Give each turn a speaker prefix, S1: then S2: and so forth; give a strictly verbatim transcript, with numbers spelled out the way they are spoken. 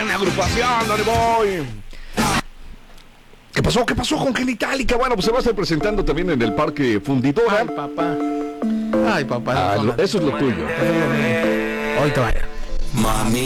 S1: gran agrupación, Donny Boy. ¿Qué pasó? ¿Qué pasó con Genitalica? Bueno, pues se va a estar presentando también en el Parque Fundidora.
S2: Ay, papá. Ay, papá.
S1: Ah, lo, eso es lo tuyo.
S2: Hoy te vaya.
S3: Mami.